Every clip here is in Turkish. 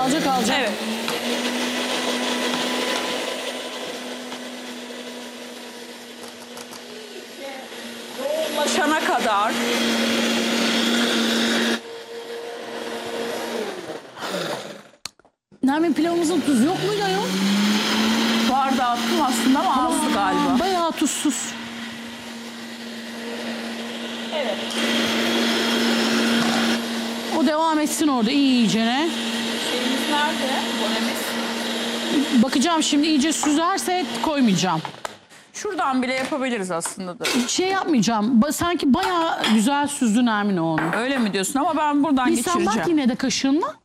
Alacak. Evet. Yoğunlaşana kadar. Nermin, pilavımızın tuzu yok muydu ayol? Vardı, attım aslında ama azdı galiba. Bayağı tuzsuz. Evet. O devam etsin orada iyicene. Şeyimiz nerede? Bonemiz. Bakacağım şimdi, iyice süzerse koymayacağım. Şuradan bile yapabiliriz aslında da. Şey yapmayacağım. Sanki bayağı güzel süzdün Nermin onu. Öyle mi diyorsun? Ama ben buradan Bir sen geçireceğim. bak yine de kaşığınla.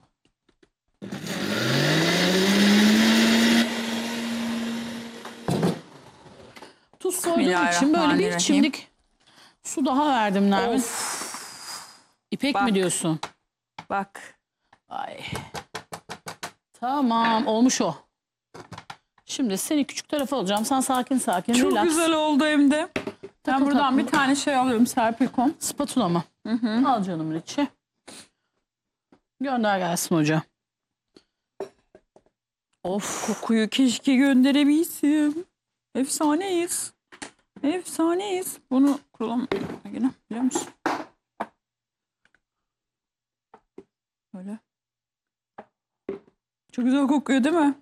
Tuz koyduğum için böyle bir çimdik su daha verdim Nermin. İpek Bak. mi diyorsun? Bak. Ay. Tamam, olmuş o. Şimdi seni küçük tarafa alacağım. Sen sakin Çok relax. güzel oldu hem de. Ben buradan takım. bir tane şey alıyorum, Serpilkom. Spatula mı? Al canım içi. Gönder gelsin hoca. Of, kokuyu keşke gönderebilsem. Efsaneyiz. Efsaneyiz. Bunu kurulam yine biliyor musun? Böyle. Çok güzel kokuyor değil mi?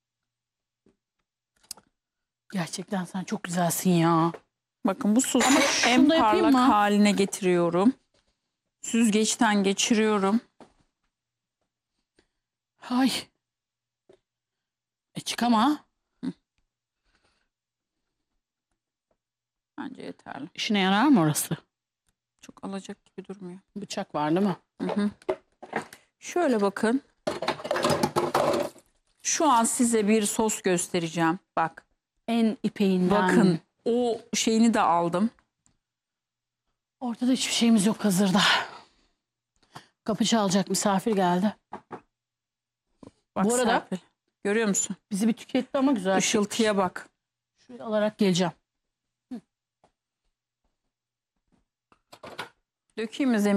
Gerçekten sen çok güzelsin ya. Bakın bu sosu en şunu da yapayım parlak mı? haline getiriyorum. Süzgeçten geçiriyorum. Ay. Çık ama. Bence yeterli. İşine yarar mı orası? Çok alacak gibi durmuyor. Bıçak var değil mi? Şöyle bakın. Şu an size bir sos göstereceğim. Bak. En ipeğinden. Bakın. O şeyini de aldım. Ortada hiçbir şeyimiz yok hazırda. Kapı çalacak, misafir geldi. Bak Bu arada Serpil, görüyor musun? bizi bir tüketti ama güzel. Işıltıya bak. Şuraya alarak geleceğim. Dökeyim mi